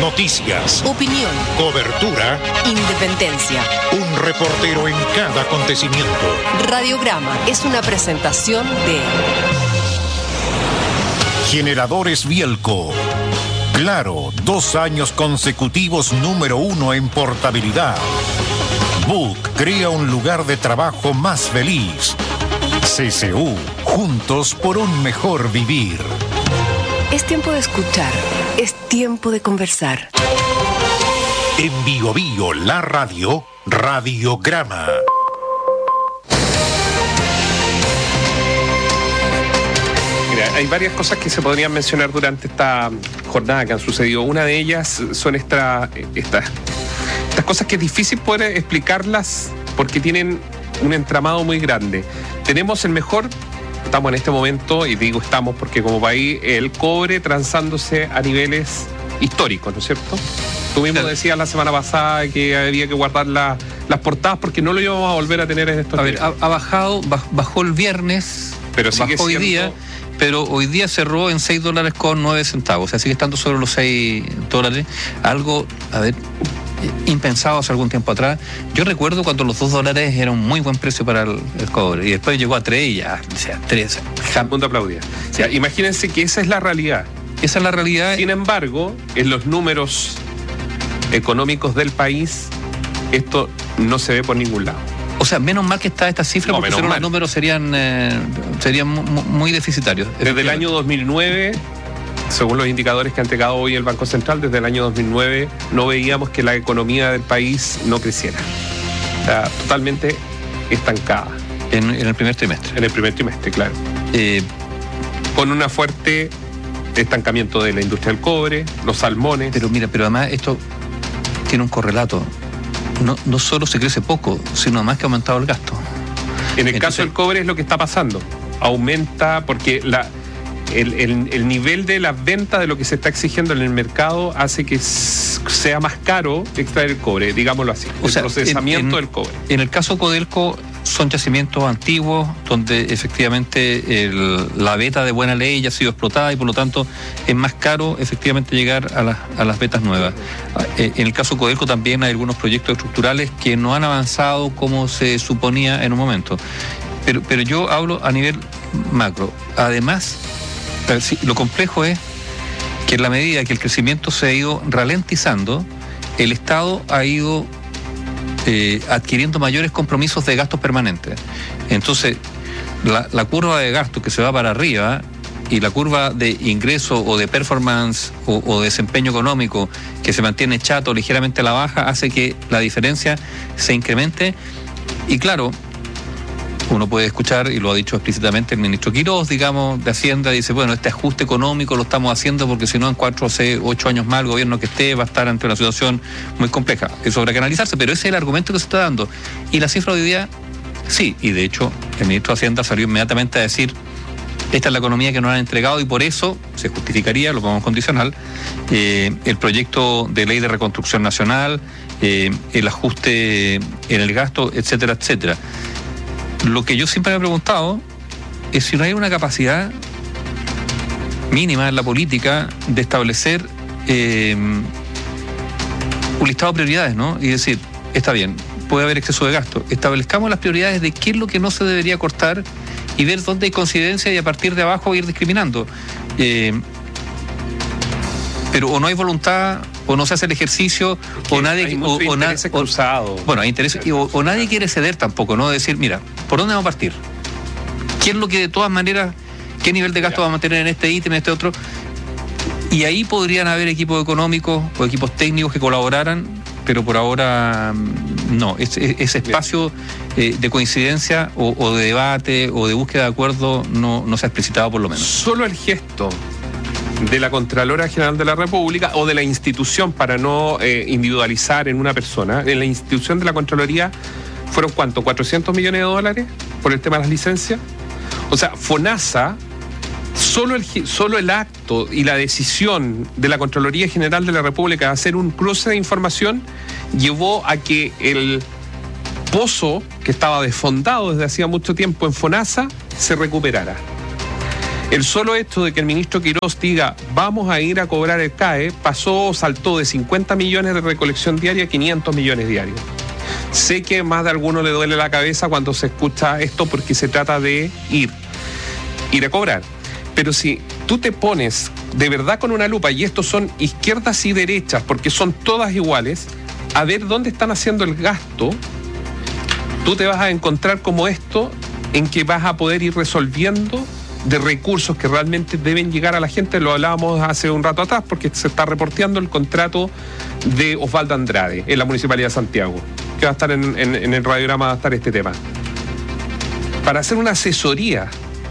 Noticias, opinión, cobertura, independencia. un reportero en cada acontecimiento. Radiograma es una presentación de Generadores Bielco. Claro, 2 años consecutivos número 1 en portabilidad. Book crea un lugar de trabajo más feliz. CCU, juntos por un mejor vivir. Es tiempo de escuchar, es tiempo de conversar. En Bio Bio, la radio, Radiograma. Mira, hay varias cosas que se podrían mencionar durante esta jornada que han sucedido. Una de ellas son estas cosas que es difícil poder explicarlas porque tienen un entramado muy grande. Tenemos el mejor, estamos en este momento, y digo estamos porque como país, el cobre transándose a niveles históricos, ¿no es cierto? Tú mismo decías la semana pasada que había que guardar las portadas porque no lo íbamos a volver a tener en estos días. A ver, ha bajado, bajó el viernes, pero sigue bajó hoy día, pero hoy día cerró en $6.09, o sea, sigue estando sobre los $6. Algo, a ver, impensado hace algún tiempo atrás. Yo recuerdo cuando los $2 era un muy buen precio para el cobre, y después llegó a 3 y ya, o sea, 3. El mundo aplaudía. O sea, imagínense que esa es la realidad. Esa es la realidad. Sin embargo, en los números económicos del país, esto no se ve por ningún lado. O sea, menos mal que está esta cifra, porque si no los números serían muy deficitarios. Desde el año 2009, según los indicadores que ha entregado hoy el Banco Central, desde el año 2009 no veíamos que la economía del país no creciera. O sea, totalmente estancada. En el primer trimestre. En el primer trimestre, claro. Con una fuerte estancamiento de la industria del cobre, los salmones. Pero mira, además esto tiene un correlato. No solo se crece poco, sino además que ha aumentado el gasto. En el caso del cobre es lo que está pasando. Aumenta porque el nivel de la venta de lo que se está exigiendo en el mercado hace que sea más caro extraer el cobre, digámoslo así, el procesamiento del cobre. En el caso Codelco son yacimientos antiguos donde efectivamente la veta de buena ley ya ha sido explotada y por lo tanto es más caro efectivamente llegar a las vetas nuevas. En el caso Codelco también hay algunos proyectos estructurales que no han avanzado como se suponía en un momento. Pero yo hablo a nivel macro. Además, lo complejo es que en la medida que el crecimiento se ha ido ralentizando, el Estado ha ido adquiriendo mayores compromisos de gastos permanentes. Entonces, la curva de gasto que se va para arriba y la curva de ingreso o de performance o desempeño económico que se mantiene chato ligeramente a la baja hace que la diferencia se incremente. Y claro, uno puede escuchar, y lo ha dicho explícitamente el ministro Quirós, digamos, de Hacienda, dice, bueno, este ajuste económico lo estamos haciendo porque si no en 4 o 8 años más el gobierno que esté va a estar ante una situación muy compleja. Eso habrá que analizarse, pero ese es el argumento que se está dando. Y la cifra de hoy día, sí, y de hecho el ministro de Hacienda salió inmediatamente a decir, esta es la economía que nos han entregado y por eso se justificaría, lo ponemos condicional, el proyecto de ley de reconstrucción nacional, el ajuste en el gasto, etcétera, etcétera. Lo que yo siempre me he preguntado es si no hay una capacidad mínima en la política de establecer un listado de prioridades, ¿no? Y decir, está bien, puede haber exceso de gasto, establezcamos las prioridades de qué es lo que no se debería cortar y ver dónde hay coincidencia y a partir de abajo ir discriminando. Pero o no hay voluntad, o no se hace el ejercicio, o nadie... Hay mucho interés cruzado. Bueno, hay interés, o nadie quiere ceder tampoco, ¿no? Decir, mira, ¿por dónde vamos a partir? ¿Qué es lo que de todas maneras, qué nivel de gasto vamos a tener en este ítem, en este otro? Y ahí podrían haber equipos económicos o equipos técnicos que colaboraran, pero por ahora no. Ese espacio de coincidencia o de debate o de búsqueda de acuerdo no se ha explicitado por lo menos. Solo el gesto de la Contralora General de la República o de la institución, para no individualizar en una persona, en la institución de la Contraloría fueron ¿cuánto? $400 millones por el tema de las licencias. O sea, FONASA, solo el acto y la decisión de la Contraloría General de la República de hacer un cruce de información llevó a que el pozo que estaba desfondado desde hacía mucho tiempo en FONASA se recuperara. El solo hecho de que el ministro Quirós diga vamos a ir a cobrar el CAE saltó de 50 millones de recolección diaria a 500 millones diarios. Sé que más de alguno le duele la cabeza cuando se escucha esto porque se trata de ir a cobrar. Pero si tú te pones de verdad con una lupa, y estos son izquierdas y derechas porque son todas iguales, a ver dónde están haciendo el gasto, tú te vas a encontrar como esto en que vas a poder ir resolviendo de recursos que realmente deben llegar a la gente. Lo hablábamos hace un rato atrás porque se está reporteando el contrato de Osvaldo Andrade en la Municipalidad de Santiago, que va a estar en el radiograma, va a estar este tema, para hacer una asesoría.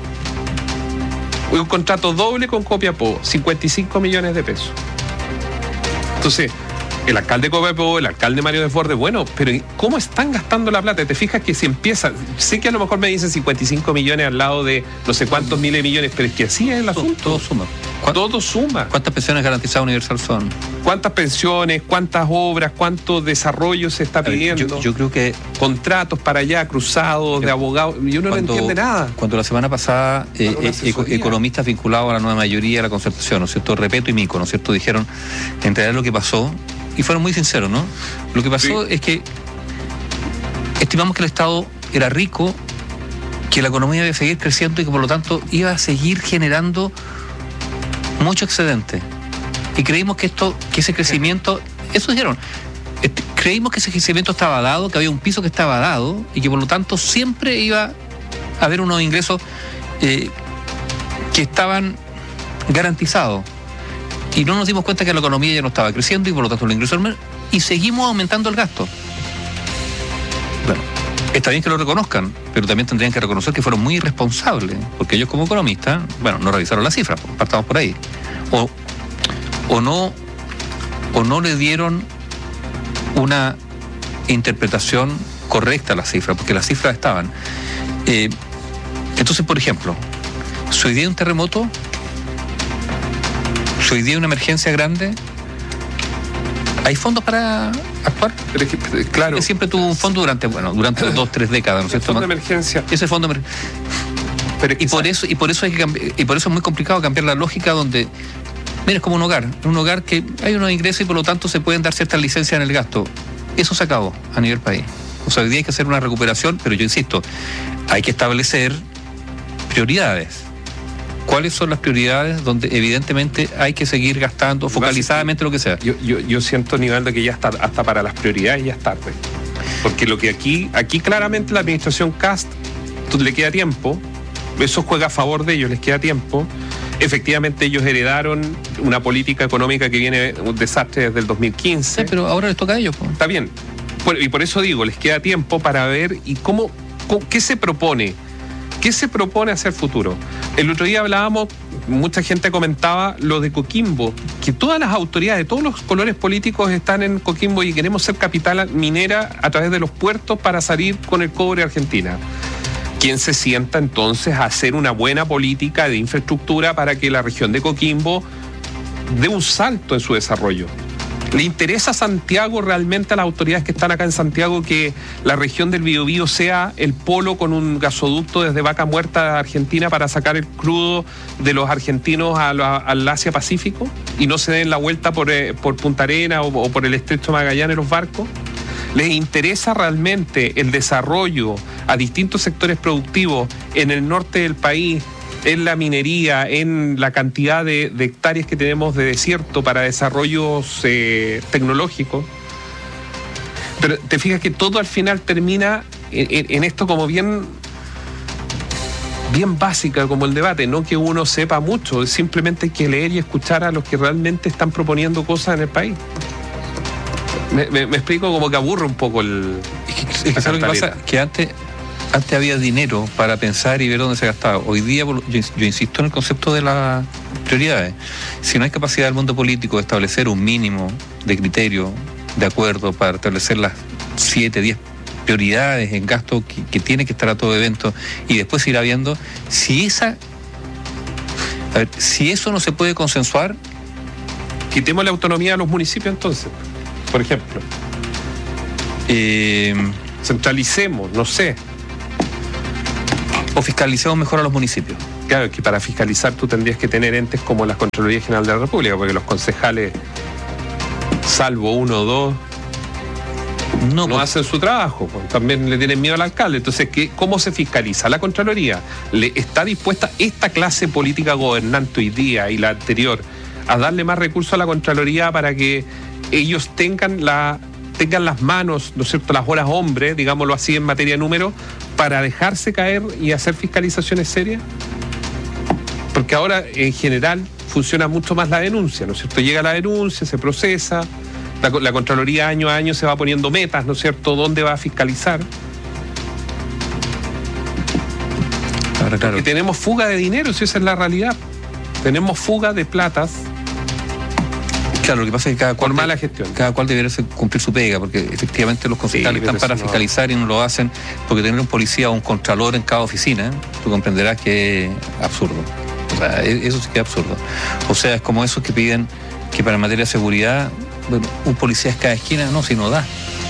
Un contrato doble con Copiapó, 55 millones de pesos. Entonces, el alcalde de Copiapó, el alcalde Mario Desbordes, bueno, pero ¿cómo están gastando la plata? Te fijas que si empieza, sé que a lo mejor me dicen 55 millones al lado de no sé cuántos miles de millones, pero es que así es el asunto. Todo suma. Todo suma. ¿Cuántas pensiones garantizadas universal son? ¿Cuántas pensiones, cuántas obras, cuánto desarrollo se está pidiendo? Yo creo que contratos para allá, cruzados de abogados, y uno no entiende nada. Cuando la semana pasada economistas vinculados a la nueva mayoría, a la concertación, ¿no es cierto? Repeto y Mico, ¿no es cierto? Dijeron en realidad lo que pasó, y fueron muy sinceros, ¿no? Lo que pasó es que estimamos que el Estado era rico, que la economía iba a seguir creciendo y que por lo tanto iba a seguir generando mucho excedente. Y creímos que ese crecimiento, eso dijeron, creímos que ese crecimiento estaba dado, que había un piso que estaba dado y que por lo tanto siempre iba a haber unos ingresos que estaban garantizados. Y no nos dimos cuenta que la economía ya no estaba creciendo y por lo tanto los ingresos y seguimos aumentando el gasto. Bueno, está bien que lo reconozcan, pero también tendrían que reconocer que fueron muy irresponsables, porque ellos como economistas, bueno, no revisaron las cifras, partamos por ahí. O no le dieron una interpretación correcta a las cifras, porque las cifras estaban. Entonces, por ejemplo, si hoy día hay un terremoto, si hoy día hay una emergencia grande, ¿hay fondos para actuar? Pero es que, claro. Que siempre tuvo un fondo durante 2-3 décadas, ¿no es cierto? Fondo de emergencia. Ese fondo de emergencia. Pero y por eso es muy complicado cambiar la lógica donde, mira, es como un hogar que hay unos ingresos y por lo tanto se pueden dar ciertas licencias en el gasto. Eso se acabó a nivel país. O sea, hoy día hay que hacer una recuperación, pero yo insisto, hay que establecer prioridades. ¿Cuáles son las prioridades donde evidentemente hay que seguir gastando focalizadamente lo que sea? Yo siento, Nivaldo, que ya está, hasta para las prioridades ya es tarde. Porque lo que aquí claramente la administración Kast le queda tiempo, eso juega a favor de ellos, les queda tiempo. Efectivamente ellos heredaron una política económica que viene un desastre desde el 2015. Sí, pero ahora les toca a ellos. Está bien. Y por eso digo, les queda tiempo para ver y qué se propone. ¿Qué se propone hacer futuro? El otro día hablábamos, mucha gente comentaba lo de Coquimbo, que todas las autoridades, todos los colores políticos están en Coquimbo y queremos ser capital minera a través de los puertos para salir con el cobre a Argentina. ¿Quién se sienta entonces a hacer una buena política de infraestructura para que la región de Coquimbo dé un salto en su desarrollo? ¿Le interesa a Santiago realmente, a las autoridades que están acá en Santiago, que la región del Biobío sea el polo con un gasoducto desde Vaca Muerta a Argentina para sacar el crudo de los argentinos al Asia Pacífico y no se den la vuelta por Punta Arenas o por el Estrecho de Magallanes los barcos? ¿Les interesa realmente el desarrollo a distintos sectores productivos en el norte del país, en la minería, en la cantidad de hectáreas que tenemos de desierto para desarrollos tecnológicos? Pero te fijas que todo al final termina en esto como bien básica, como el debate, no que uno sepa mucho, simplemente hay que leer y escuchar a los que realmente están proponiendo cosas en el país. Me explico, como que aburre un poco el... Es que ¿sabes lo que pasa? Que antes había dinero para pensar y ver dónde se gastaba. Hoy día, yo insisto en el concepto de las prioridades. Si no hay capacidad del mundo político de establecer un mínimo de criterio, de acuerdo, para establecer las 7, 10 prioridades en gasto que tiene que estar a todo evento, y después irá viendo si eso no se puede consensuar. Quitemos la autonomía a los municipios entonces, por ejemplo. Centralicemos, no sé. O fiscalicemos mejor a los municipios. Claro, que para fiscalizar tú tendrías que tener entes como la Contraloría General de la República, porque los concejales, salvo uno o dos, no hacen su trabajo, pues. También le tienen miedo al alcalde. Entonces, ¿cómo se fiscaliza? La Contraloría está dispuesta esta clase política gobernante hoy día y la anterior a darle más recursos a la Contraloría para que ellos tengan las manos, ¿no es cierto?, las horas hombre, digámoslo así, en materia de números, para dejarse caer y hacer fiscalizaciones serias. Porque ahora, en general, funciona mucho más la denuncia, ¿no es cierto? Llega la denuncia, se procesa, la Contraloría año a año se va poniendo metas, ¿no es cierto?, dónde va a fiscalizar. Claro. Porque tenemos fuga de dinero, si esa es la realidad. Tenemos fuga de platas. Claro, lo que pasa es que cada cual, por mala gestión. Cada cual debería cumplir su pega, porque efectivamente los concejales están para fiscalizar y no lo hacen, porque tener un policía o un contralor en cada oficina, tú comprenderás que es absurdo. O sea, eso sí que es absurdo. O sea, es como esos que piden que para materia de seguridad, bueno, un policía es cada esquina, no, si no da.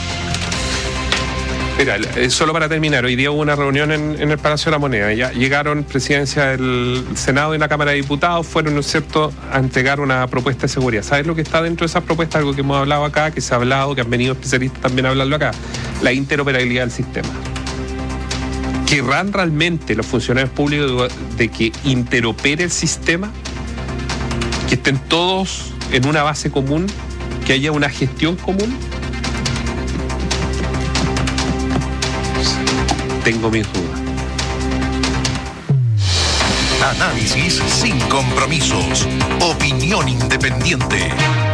Mira, solo para terminar, hoy día hubo una reunión en el Palacio de la Moneda. Ya llegaron presidencia del Senado y la Cámara de Diputados, fueron, ¿no es cierto?, a entregar una propuesta de seguridad. ¿Sabes lo que está dentro de esa propuesta? Algo que hemos hablado acá, que se ha hablado, que han venido especialistas también a hablarlo acá. La interoperabilidad del sistema. ¿Querrán realmente los funcionarios públicos de que interopere el sistema? ¿Que estén todos en una base común? ¿Que haya una gestión común? Tengo mis dudas. Análisis sin compromisos. Opinión independiente.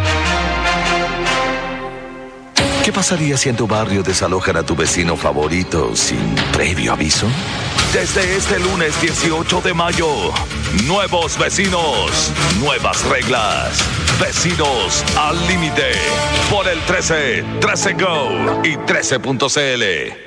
¿Qué pasaría si en tu barrio desalojan a tu vecino favorito sin previo aviso? Desde este lunes 18 de mayo, nuevos vecinos, nuevas reglas. Vecinos al límite. Por el 13, 13 Go y 13.cl.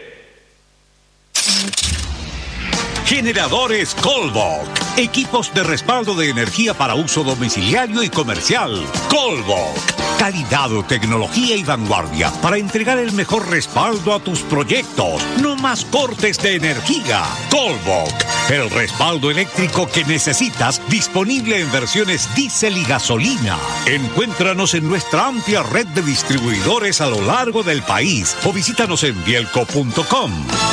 Generadores Colbok. Equipos de respaldo de energía para uso domiciliario y comercial. Colbok. Calidad, tecnología y vanguardia para entregar el mejor respaldo a tus proyectos. No más cortes de energía. Colbok. El respaldo eléctrico que necesitas, disponible en versiones diésel y gasolina. Encuéntranos en nuestra amplia red de distribuidores a lo largo del país o visítanos en bielco.com.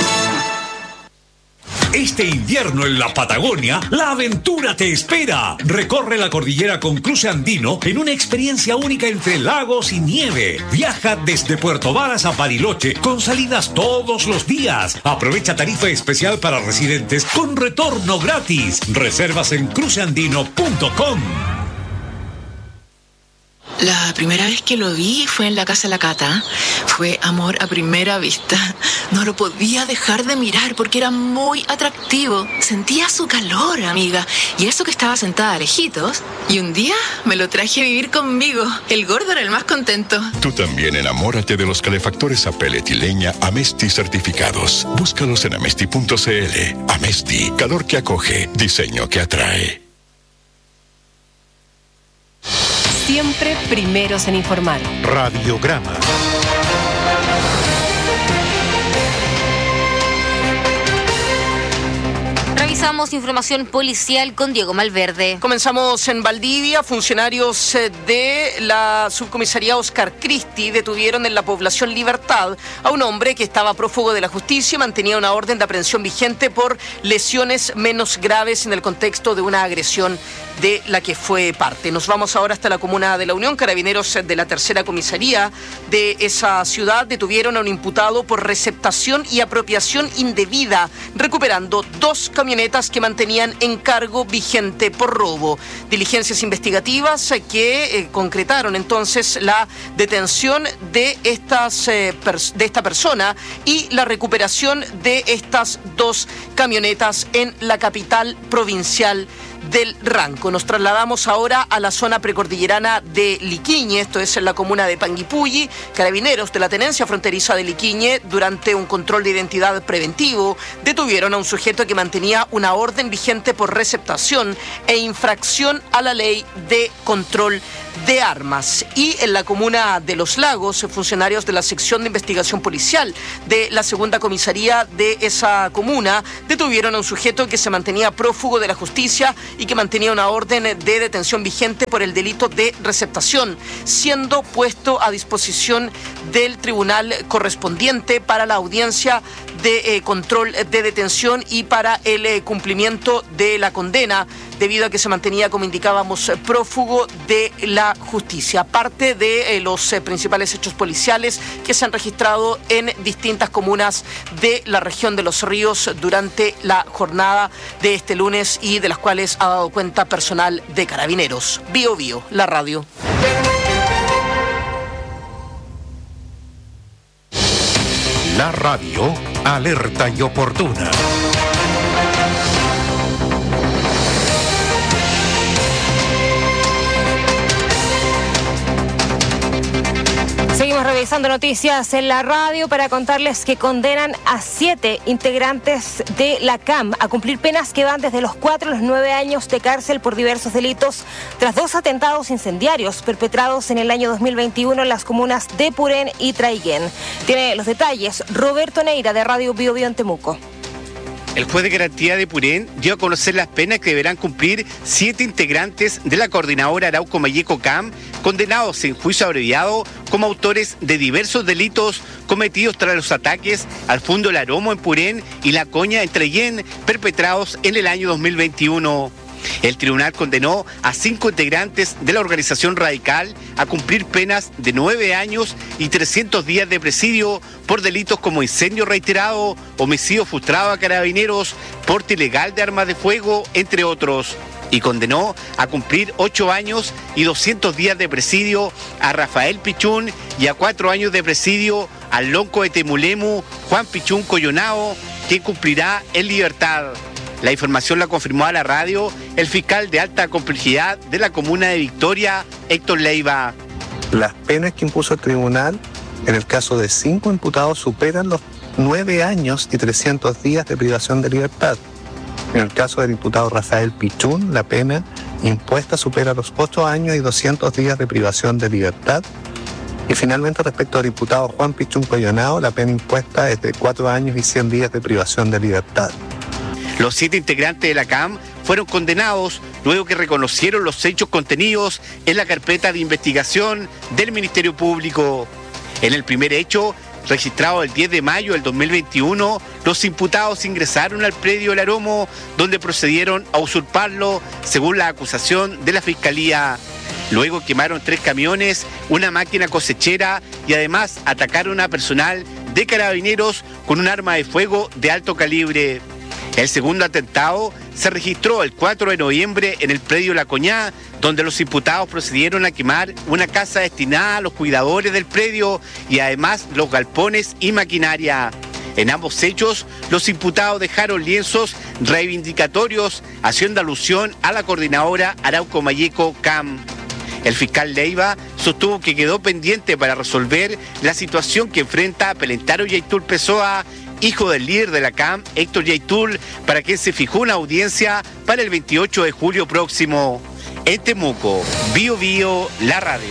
Este invierno en la Patagonia, la aventura te espera. Recorre la cordillera con cruce andino en una experiencia única entre lagos y nieve. Viaja desde Puerto Varas a Bariloche con salidas todos los días. Aprovecha tarifa especial para residentes con retorno gratis. Reservas en cruceandino.com. La primera vez que lo vi fue en la casa de la Cata. Fue amor a primera vista. No lo podía dejar de mirar porque era muy atractivo. Sentía su calor, amiga. Y eso que estaba sentada a lejitos. Y un día me lo traje a vivir conmigo. El gordo era el más contento. Tú también enamórate de los calefactores a pellet y leña Amesti certificados. Búscalos en amesti.cl. Amesti, calor que acoge, diseño que atrae. Siempre primeros en informar. Radiograma. Revisamos información policial con Diego Malverde. Comenzamos en Valdivia. Funcionarios de la subcomisaría Oscar Cristi detuvieron en la población Libertad a un hombre que estaba prófugo de la justicia y mantenía una orden de aprehensión vigente por lesiones menos graves en el contexto de una agresión de la que fue parte. Nos vamos ahora hasta la comuna de La Unión. Carabineros de la tercera comisaría de esa ciudad detuvieron a un imputado por receptación y apropiación indebida, recuperando 2 camionetas que mantenían encargo vigente por robo. Diligencias investigativas que concretaron entonces la detención de esta persona y la recuperación de estas 2 camionetas en la capital provincial del Ranco. Nos trasladamos ahora a la zona precordillerana de Liquiñe, esto es en la comuna de Panguipulli. Carabineros de la tenencia fronteriza de Liquiñe, durante un control de identidad preventivo, detuvieron a un sujeto que mantenía una orden vigente por receptación e infracción a la ley de control de armas. Y en la comuna de Los Lagos, funcionarios de la sección de investigación policial de la segunda comisaría de esa comuna detuvieron a un sujeto que se mantenía prófugo de la justicia y que mantenía una orden de detención vigente por el delito de receptación, siendo puesto a disposición del tribunal correspondiente para la audiencia de control de detención y para el cumplimiento de la condena, debido a que se mantenía, como indicábamos, prófugo de la justicia. Parte de los principales hechos policiales que se han registrado en distintas comunas de la región de Los Ríos durante la jornada de este lunes y de las cuales ha dado cuenta personal de Carabineros. Bio Bio, la radio. La radio, alerta y oportuna. Seguimos revisando noticias en la radio para contarles que condenan a 7 integrantes de la CAM a cumplir penas que van desde los 4 a los 9 años de cárcel por diversos delitos tras 2 atentados incendiarios perpetrados en el año 2021 en las comunas de Purén y Traiguén. Tiene los detalles Roberto Neira de Radio Bio Bio en Temuco. El juez de garantía de Purén dio a conocer las penas que deberán cumplir 7 integrantes de la coordinadora Arauco Mayeco CAM, condenados en juicio abreviado como autores de diversos delitos cometidos tras los ataques al Fundo El Aromo en Purén y La Coña en Traiguén, perpetrados en el año 2021. El tribunal condenó a 5 integrantes de la organización radical a cumplir penas de 9 años y 300 días de presidio por delitos como incendio reiterado, homicidio frustrado a carabineros, porte ilegal de armas de fuego, entre otros. Y condenó a cumplir 8 años y 200 días de presidio a Rafael Pichún y a 4 años de presidio al lonco de Temulemu, Juan Pichún Coyonao, quien cumplirá en libertad. La información la confirmó a la radio el fiscal de alta complejidad de la comuna de Victoria, Héctor Leiva. Las penas que impuso el tribunal en el caso de 5 imputados superan los 9 años y 300 días de privación de libertad. En el caso del imputado Rafael Pichún, la pena impuesta supera los 8 años y 200 días de privación de libertad. Y finalmente, respecto al imputado Juan Pichún Coyonao, la pena impuesta es de 4 años y 100 días de privación de libertad. Los 7 integrantes de la CAM fueron condenados luego que reconocieron los hechos contenidos en la carpeta de investigación del Ministerio Público. En el primer hecho, registrado el 10 de mayo del 2021, los imputados ingresaron al predio El Aromo, donde procedieron a usurparlo, según la acusación de la Fiscalía. Luego quemaron 3 camiones, una máquina cosechera y además atacaron a personal de carabineros con un arma de fuego de alto calibre. El segundo atentado se registró el 4 de noviembre en el predio La Coñá, donde los imputados procedieron a quemar una casa destinada a los cuidadores del predio y además los galpones y maquinaria. En ambos hechos, los imputados dejaron lienzos reivindicatorios haciendo alusión a la coordinadora Arauco Mayeco CAM. El fiscal Leiva sostuvo que quedó pendiente para resolver la situación que enfrenta Pelentaro Yaitul Pessoa, hijo del líder de la CAM, Héctor Yaitul, para quien se fijó una audiencia para el 28 de julio próximo. En Temuco, Bio Bio, la radio.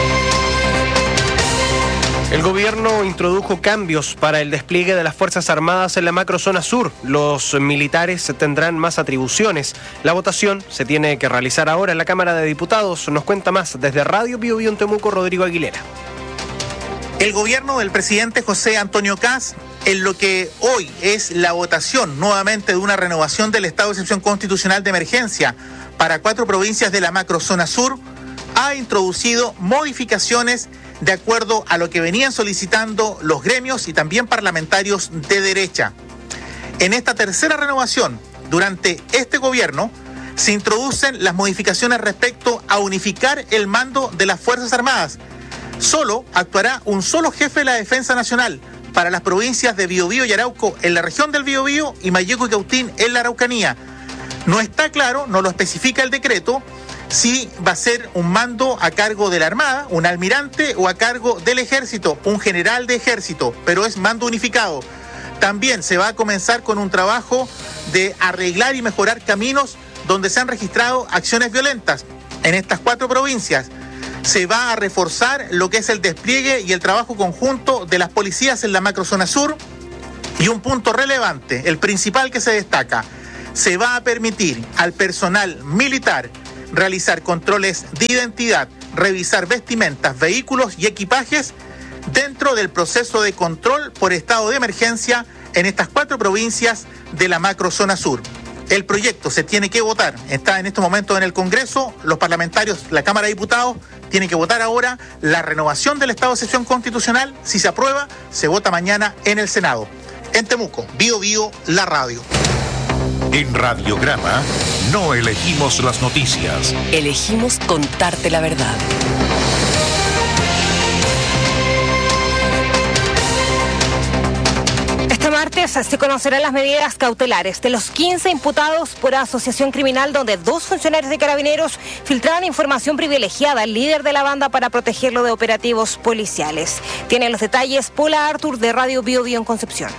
El gobierno introdujo cambios para el despliegue de las Fuerzas Armadas en la macrozona sur. Los militares tendrán más atribuciones. La votación se tiene que realizar ahora en la Cámara de Diputados. Nos cuenta más desde Radio Bio Bio en Temuco, Rodrigo Aguilera. El gobierno del presidente José Antonio Kast, en lo que hoy es la votación nuevamente de una renovación del estado de excepción constitucional de emergencia para 4 provincias de la macrozona sur, ha introducido modificaciones de acuerdo a lo que venían solicitando los gremios y también parlamentarios de derecha. En esta tercera renovación, durante este gobierno, se introducen las modificaciones respecto a unificar el mando de las Fuerzas Armadas. Solo actuará un solo jefe de la Defensa Nacional para las provincias de Biobío y Arauco en la región del Biobío y Mayeco y Cautín en la Araucanía. No está claro, no lo especifica el decreto, si va a ser un mando a cargo de la Armada, un almirante, o a cargo del Ejército, un general de Ejército, pero es mando unificado. También se va a comenzar con un trabajo de arreglar y mejorar caminos donde se han registrado acciones violentas en estas 4 provincias. Se va a reforzar lo que es el despliegue y el trabajo conjunto de las policías en la macrozona sur. Y un punto relevante, el principal que se destaca, se va a permitir al personal militar realizar controles de identidad, revisar vestimentas, vehículos y equipajes dentro del proceso de control por estado de emergencia en estas 4 provincias de la macrozona sur. El proyecto se tiene que votar, está en este momento en el Congreso, los parlamentarios, la Cámara de Diputados, tienen que votar ahora la renovación del estado de excepción constitucional. Si se aprueba, se vota mañana en el Senado. En Temuco, Bío Bío, la radio. En Radiograma no elegimos las noticias. Elegimos contarte la verdad. Este martes se conocerán las medidas cautelares de los 15 imputados por asociación criminal, donde 2 funcionarios de Carabineros filtraron información privilegiada al líder de la banda para protegerlo de operativos policiales. Tienen los detalles Paula Artur de Radio Bío Bío en Concepción.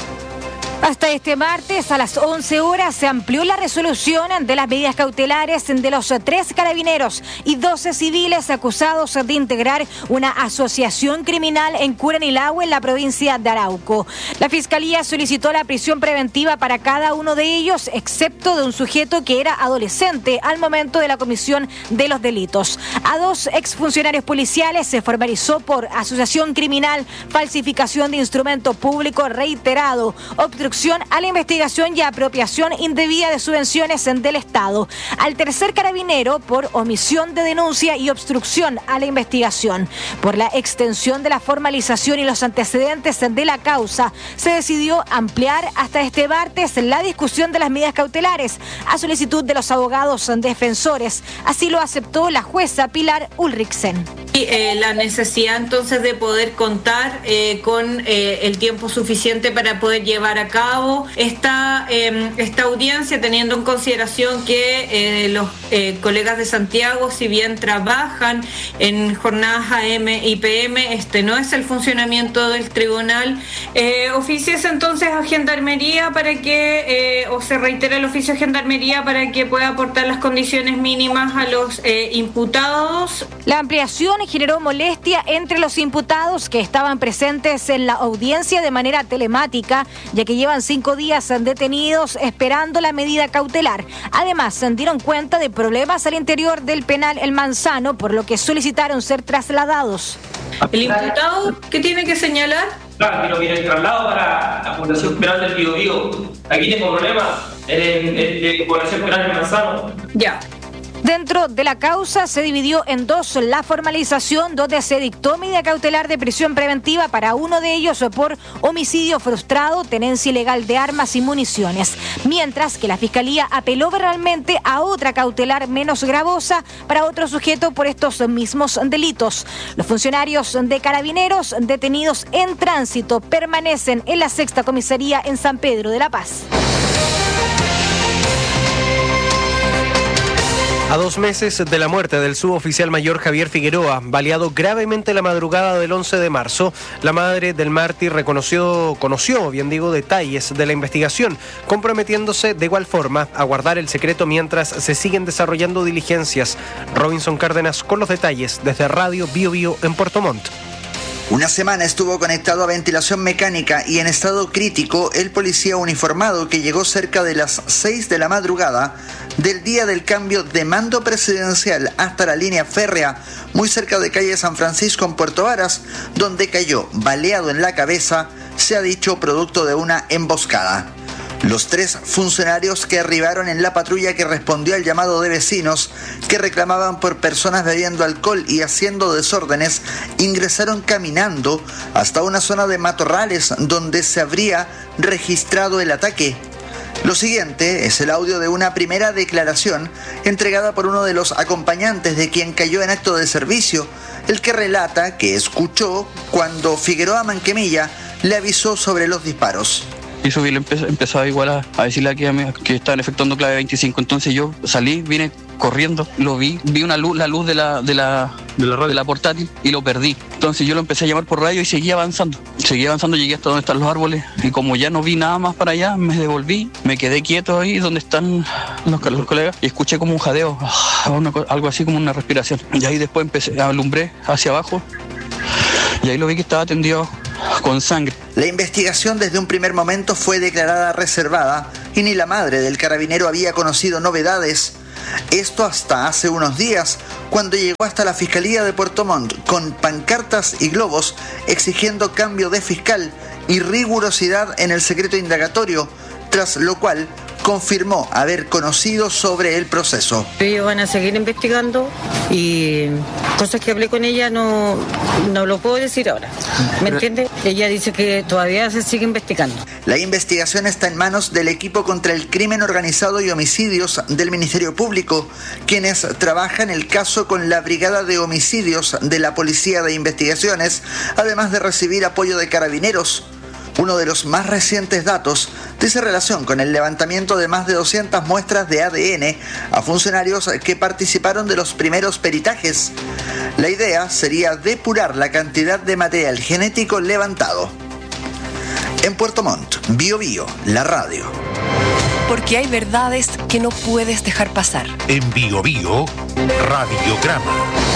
Hasta este martes a las 11 horas se amplió la resolución de las medidas cautelares de los 3 carabineros y 12 civiles acusados de integrar una asociación criminal en Curanilahue, en la provincia de Arauco. La Fiscalía solicitó la prisión preventiva para cada uno de ellos, excepto de un sujeto que era adolescente al momento de la comisión de los delitos. A 2 exfuncionarios policiales se formalizó por asociación criminal, falsificación de instrumento público reiterado, obstrucción a la investigación y apropiación indebida de subvenciones del Estado. Al tercer carabinero por omisión de denuncia y obstrucción a la investigación. Por la extensión de la formalización y los antecedentes de la causa, se decidió ampliar hasta este martes la discusión de las medidas cautelares a solicitud de los abogados defensores. Así lo aceptó la jueza Pilar Ulriksen. La necesidad entonces de poder contar con el tiempo suficiente para poder llevar a cabo esta audiencia, teniendo en consideración que los colegas de Santiago, si bien trabajan en jornadas AM y PM, este no es el funcionamiento del tribunal. Oficiese entonces a Gendarmería para que, o se reitere el oficio de Gendarmería para que pueda aportar las condiciones mínimas a los imputados. La ampliación generó molestia entre los imputados que estaban presentes en la audiencia de manera telemática, ya que llevan 5 días detenidos esperando la medida cautelar. Además, se dieron cuenta de problemas al interior del penal El Manzano, por lo que solicitaron ser trasladados. ¿El imputado qué tiene que señalar? Claro, quiero el traslado para la Fundación Penal del Bío Bío. Aquí tengo problemas en la Fundación Penal del Manzano. Ya. Dentro de la causa se dividió en 2 la formalización, donde se dictó medida cautelar de prisión preventiva para uno de ellos por homicidio frustrado, tenencia ilegal de armas y municiones, mientras que la Fiscalía apeló verbalmente a otra cautelar menos gravosa para otro sujeto por estos mismos delitos. Los funcionarios de Carabineros detenidos en tránsito permanecen en la 6ª comisaría en San Pedro de la Paz. A 2 meses de la muerte del suboficial mayor Javier Figueroa, baleado gravemente la madrugada del 11 de marzo, la madre del mártir conoció detalles de la investigación, comprometiéndose de igual forma a guardar el secreto mientras se siguen desarrollando diligencias. Robinson Cárdenas con los detalles desde Radio Bío Bío en Puerto Montt. Una semana estuvo conectado a ventilación mecánica y en estado crítico el policía uniformado que llegó cerca de las 6 de la madrugada del día del cambio de mando presidencial hasta la línea férrea, muy cerca de calle San Francisco en Puerto Varas, donde cayó baleado en la cabeza, se ha dicho producto de una emboscada. Los 3 funcionarios que arribaron en la patrulla que respondió al llamado de vecinos que reclamaban por personas bebiendo alcohol y haciendo desórdenes ingresaron caminando hasta una zona de matorrales donde se habría registrado el ataque. Lo siguiente es el audio de una primera declaración entregada por uno de los acompañantes de quien cayó en acto de servicio, el que relata que escuchó cuando Figueroa Manquemilla le avisó sobre los disparos. y subí, empezaba igual a decirle aquí que estaban efectuando clave 25. Entonces yo salí, vine corriendo, lo vi la luz de la portátil y lo perdí. Entonces yo lo empecé a llamar por radio y seguí avanzando, llegué hasta donde están los árboles y como ya no vi nada más para allá, me devolví, me quedé quieto ahí donde están los colegas y escuché como un jadeo, algo así como una respiración. Y ahí después empecé, alumbré hacia abajo y ahí lo vi que estaba tendido con sangre. La investigación desde un primer momento fue declarada reservada y ni la madre del carabinero había conocido novedades. Esto hasta hace unos días, cuando llegó hasta la Fiscalía de Puerto Montt con pancartas y globos exigiendo cambio de fiscal y rigurosidad en el secreto indagatorio, tras lo cual confirmó haber conocido sobre el proceso. Ellos van a seguir investigando y cosas que hablé con ella no lo puedo decir ahora. ¿Me entiende? Ella dice que todavía se sigue investigando. La investigación está en manos del equipo contra el crimen organizado y homicidios del Ministerio Público, quienes trabajan el caso con la Brigada de Homicidios de la Policía de Investigaciones, además de recibir apoyo de carabineros. Uno de los más recientes datos dice relación con el levantamiento de más de 200 muestras de ADN a funcionarios que participaron de los primeros peritajes. La idea sería depurar la cantidad de material genético levantado. En Puerto Montt, Bio Bio, la radio. Porque hay verdades que no puedes dejar pasar. En Bio Bio, radiograma.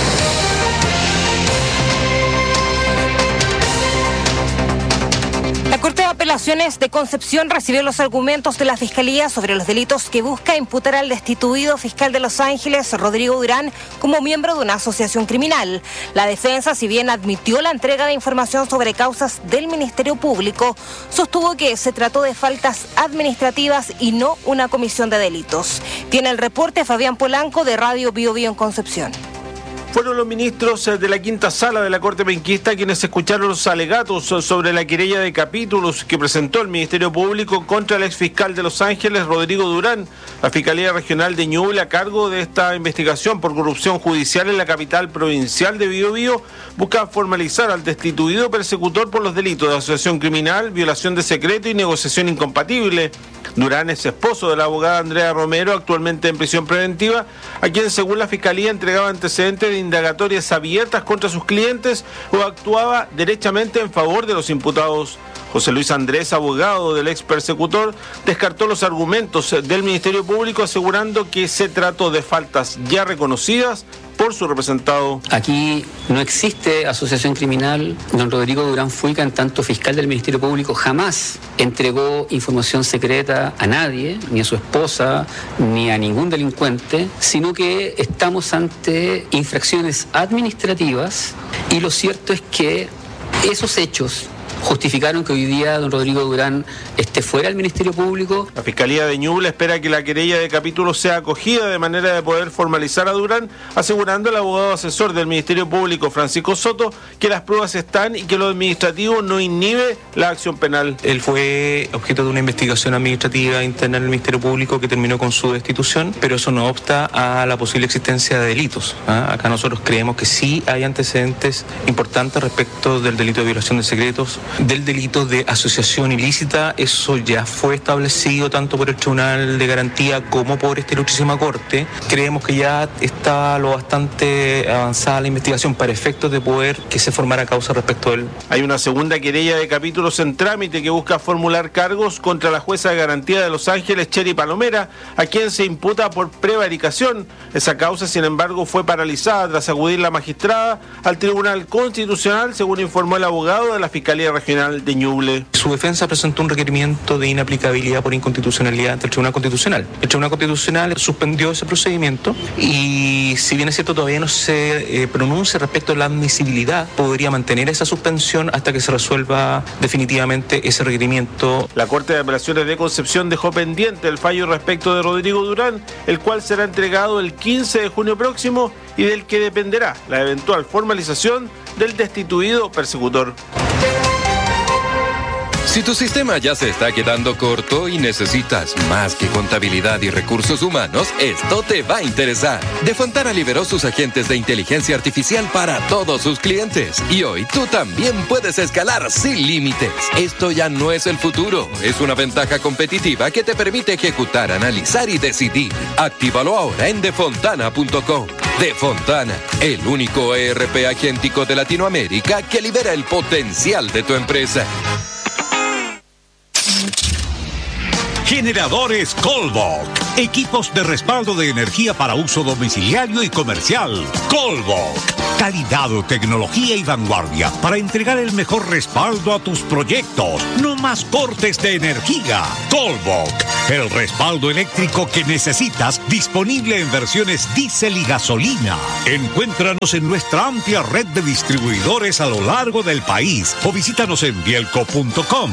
La Corte de Apelaciones de Concepción recibió los argumentos de la Fiscalía sobre los delitos que busca imputar al destituido fiscal de Los Ángeles, Rodrigo Durán, como miembro de una asociación criminal. La defensa, si bien admitió la entrega de información sobre causas del Ministerio Público, sostuvo que se trató de faltas administrativas y no una comisión de delitos. Tiene el reporte Fabián Polanco de Radio Bio Bio en Concepción. Fueron los ministros de la quinta sala de la Corte Penquista quienes escucharon los alegatos sobre la querella de capítulos que presentó el Ministerio Público contra el exfiscal de Los Ángeles, Rodrigo Durán. La Fiscalía Regional de Ñuble, a cargo de esta investigación por corrupción judicial en la capital provincial de Bio Bio, busca formalizar al destituido persecutor por los delitos de asociación criminal, violación de secreto y negociación incompatible. Durán es esposo de la abogada Andrea Romero, actualmente en prisión preventiva, a quien según la Fiscalía entregaba antecedentes de indagatorias abiertas contra sus clientes o actuaba derechamente en favor de los imputados. José Luis Andrés, abogado del ex persecutor, descartó los argumentos del Ministerio Público asegurando que se trató de faltas ya reconocidas por su representado. Aquí no existe asociación criminal. Don Rodrigo Durán Fuica, en tanto fiscal del Ministerio Público, jamás entregó información secreta a nadie, ni a su esposa, ni a ningún delincuente, sino que estamos ante infracciones administrativas y lo cierto es que esos hechos justificaron que hoy día don Rodrigo Durán esté fuera del Ministerio Público. La Fiscalía de Ñuble espera que la querella de capítulo sea acogida de manera de poder formalizar a Durán, asegurando el abogado asesor del Ministerio Público, Francisco Soto, que las pruebas están y que lo administrativo no inhibe la acción penal. Él fue objeto de una investigación administrativa interna en el Ministerio Público que terminó con su destitución, pero eso no obsta a la posible existencia de delitos. Acá nosotros creemos que sí hay antecedentes importantes respecto del delito de violación de secretos, del delito de asociación ilícita. Eso ya fue establecido tanto por el Tribunal de Garantía como por esta ilustrísima Corte. Creemos que ya está lo bastante avanzada la investigación para efectos de poder que se formara causa respecto a él. Hay una segunda querella de capítulos en trámite que busca formular cargos contra la jueza de garantía de Los Ángeles, Cheri Palomera, a quien se imputa por prevaricación. Esa causa, sin embargo, fue paralizada tras acudir la magistrada al Tribunal Constitucional, según informó el abogado de la Fiscalía Regional de Ñuble. Su defensa presentó un requerimiento de inaplicabilidad por inconstitucionalidad ante el Tribunal Constitucional. El Tribunal Constitucional suspendió ese procedimiento y, si bien es cierto, todavía no se pronuncia respecto a la admisibilidad, podría mantener esa suspensión hasta que se resuelva definitivamente ese requerimiento. La Corte de Apelaciones de Concepción dejó pendiente el fallo respecto de Rodrigo Durán, el cual será entregado el 15 de junio próximo y del que dependerá la eventual formalización del destituido persecutor. Si tu sistema ya se está quedando corto y necesitas más que contabilidad y recursos humanos, esto te va a interesar. De Fontana liberó sus agentes de inteligencia artificial para todos sus clientes. Y hoy tú también puedes escalar sin límites. Esto ya no es el futuro. Es una ventaja competitiva que te permite ejecutar, analizar y decidir. Actívalo ahora en defontana.com. De Fontana, el único ERP agéntico de Latinoamérica que libera el potencial de tu empresa. Generadores Colbok. Equipos de respaldo de energía para uso domiciliario y comercial. Colbok. Calidad, tecnología y vanguardia para entregar el mejor respaldo a tus proyectos. No más cortes de energía. Colbok. El respaldo eléctrico que necesitas, disponible en versiones diésel y gasolina. Encuéntranos en nuestra amplia red de distribuidores a lo largo del país o visítanos en bielco.com.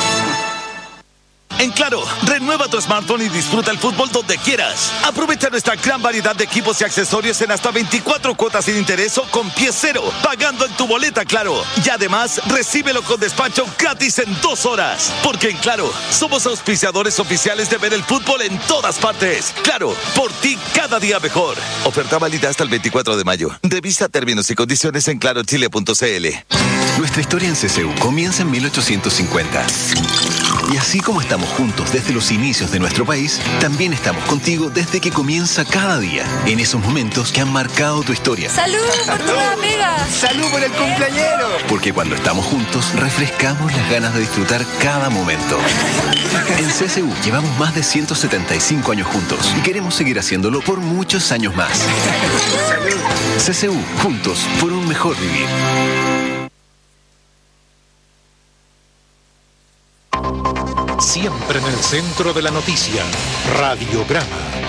En Claro, renueva tu smartphone y disfruta el fútbol donde quieras. Aprovecha nuestra gran variedad de equipos y accesorios en hasta 24 cuotas sin interés o con pie cero, pagando en tu boleta Claro. Y además, recíbelo con despacho gratis en 2 horas. Porque en Claro, somos auspiciadores oficiales de ver el fútbol en todas partes. Claro, por ti cada día mejor. Oferta válida hasta el 24 de mayo. Revisa términos y condiciones en clarochile.cl. Nuestra historia en CCU comienza en 1850. Y así como estamos juntos desde los inicios de nuestro país, también estamos contigo desde que comienza cada día, en esos momentos que han marcado tu historia. ¡Salud por tu amiga! ¡Salud por el cumpleañero! Porque cuando estamos juntos, refrescamos las ganas de disfrutar cada momento. En CCU llevamos más de 175 años juntos y queremos seguir haciéndolo por muchos años más. CCU, juntos por un mejor vivir. Siempre en el centro de la noticia, Radiograma.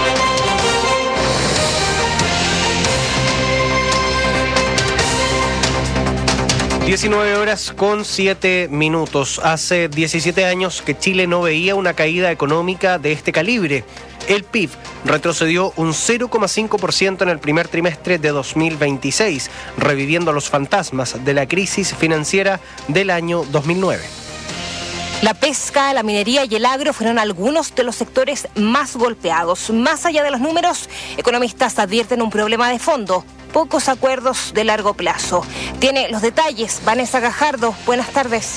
(19:07). Hace 17 años que Chile no veía una caída económica de este calibre. El PIB retrocedió un 0,5% en el primer trimestre de 2026, reviviendo los fantasmas de la crisis financiera del año 2009. La pesca, la minería y el agro fueron algunos de los sectores más golpeados. Más allá de los números, economistas advierten un problema de fondo: pocos acuerdos de largo plazo. Tiene los detalles Vanessa Gajardo. Buenas tardes.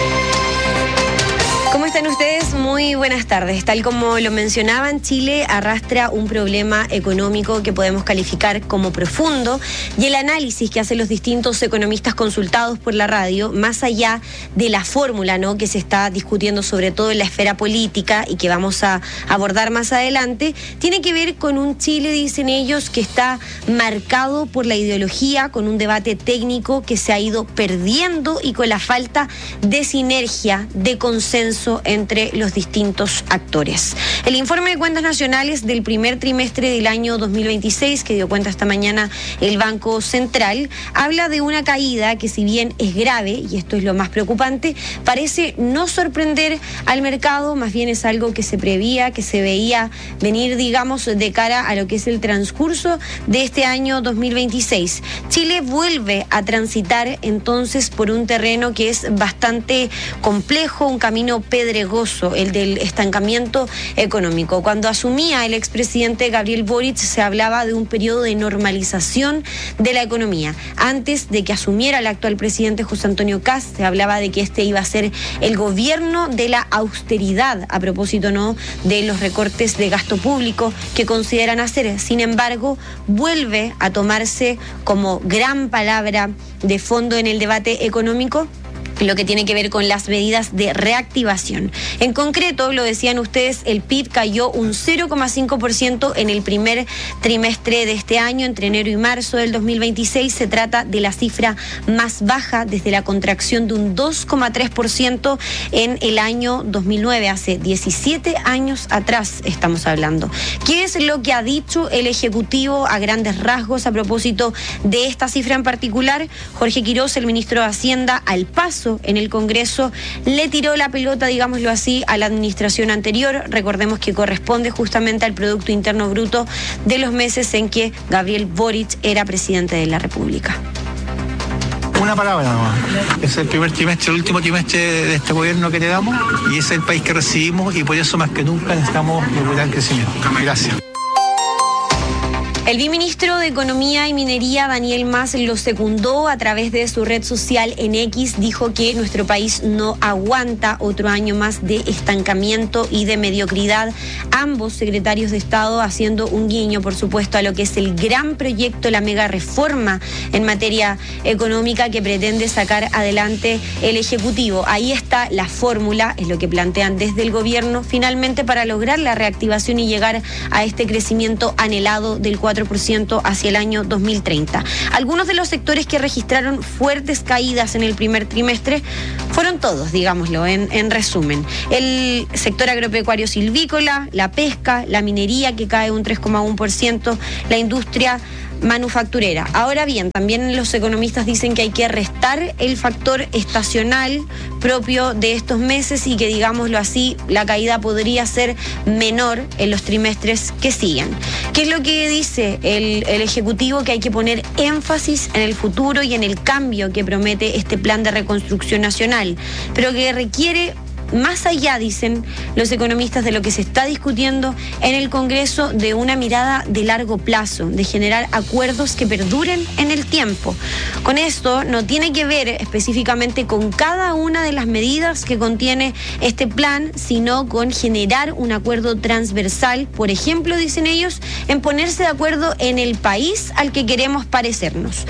¿Cómo están ustedes? Muy buenas tardes. Tal como lo mencionaban, Chile arrastra un problema económico que podemos calificar como profundo, y el análisis que hacen los distintos economistas consultados por la radio, más allá de la fórmula, ¿no?, que se está discutiendo sobre todo en la esfera política y que vamos a abordar más adelante, tiene que ver con un Chile, dicen ellos, que está marcado por la ideología, con un debate técnico que se ha ido perdiendo y con la falta de sinergia, de consenso entre los distintos actores. El informe de cuentas nacionales del primer trimestre del año 2026, que dio cuenta esta mañana el Banco Central, habla de una caída que, si bien es grave, y esto es lo más preocupante, parece no sorprender al mercado, más bien es algo que se prevía, que se veía venir, digamos, de cara a lo que es el transcurso de este año 2026. Chile vuelve a transitar entonces por un terreno que es bastante complejo, un camino pedregoso, el del estancamiento económico. Cuando asumía el expresidente Gabriel Boric, se hablaba de un periodo de normalización de la economía. Antes de que asumiera el actual presidente José Antonio Kast, se hablaba de que este iba a ser el gobierno de la austeridad, a propósito, ¿no?, de los recortes de gasto público que consideran hacer. Sin embargo, vuelve a tomarse como gran palabra de fondo en el debate económico lo que tiene que ver con las medidas de reactivación. En concreto, lo decían ustedes, el PIB cayó un 0,5% en el primer trimestre de este año, entre enero y marzo del 2026. Se trata de la cifra más baja desde la contracción de un 2,3% en el año 2009, hace 17 años atrás estamos hablando. ¿Qué es lo que ha dicho el Ejecutivo a grandes rasgos a propósito de esta cifra en particular? Jorge Quiroz, el ministro de Hacienda, al paso en el Congreso, le tiró la pelota, digámoslo así, a la administración anterior. Recordemos que corresponde justamente al Producto Interno Bruto de los meses en que Gabriel Boric era presidente de la República. Una palabra nomás. Es el primer trimestre, el último trimestre de este gobierno que le damos y es el país que recibimos y por eso más que nunca necesitamos recuperar el crecimiento. Gracias. El viceministro de Economía y Minería, Daniel Mas, lo secundó a través de su red social en X. Dijo que nuestro país no aguanta otro año más de estancamiento y de mediocridad. Ambos secretarios de Estado haciendo un guiño, por supuesto, a lo que es el gran proyecto, la mega reforma en materia económica que pretende sacar adelante el Ejecutivo. Ahí está la fórmula, es lo que plantean desde el gobierno, finalmente para lograr la reactivación y llegar a este crecimiento anhelado del 4% hacia el año 2030. Algunos de los sectores que registraron fuertes caídas en el primer trimestre fueron todos, digámoslo, en resumen. El sector agropecuario silvícola, la pesca, la minería que cae un 3,1%, la industria manufacturera. Ahora bien, también los economistas dicen que hay que restar el factor estacional propio de estos meses y que, digámoslo así, la caída podría ser menor en los trimestres que siguen. ¿Qué es lo que dice el Ejecutivo? Que hay que poner énfasis en el futuro y en el cambio que promete este plan de reconstrucción nacional, pero que requiere, más allá, dicen los economistas, de lo que se está discutiendo en el Congreso, de una mirada de largo plazo, de generar acuerdos que perduren en el tiempo. Con esto no tiene que ver específicamente con cada una de las medidas que contiene este plan, sino con generar un acuerdo transversal, por ejemplo, dicen ellos, en ponerse de acuerdo en el país al que queremos parecernos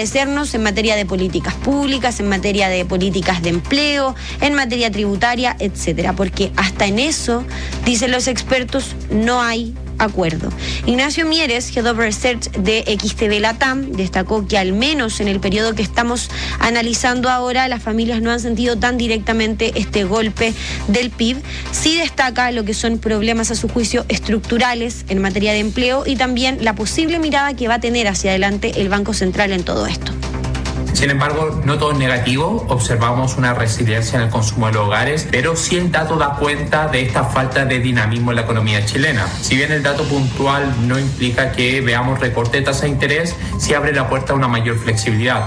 en materia de políticas públicas, en materia de políticas de empleo, en materia tributaria, etcétera, porque hasta en eso, dicen los expertos, no hay acuerdo. Ignacio Mieres, Head of Research de XTV Latam, destacó que al menos en el periodo que estamos analizando ahora, las familias no han sentido tan directamente este golpe del PIB. Sí destaca lo que son problemas, a su juicio, estructurales en materia de empleo y también la posible mirada que va a tener hacia adelante el Banco Central en todo esto. Sin embargo, no todo es negativo, observamos una resiliencia en el consumo de los hogares, pero sí el dato da cuenta de esta falta de dinamismo en la economía chilena. Si bien el dato puntual no implica que veamos recorte de tasa de interés, sí abre la puerta a una mayor flexibilidad.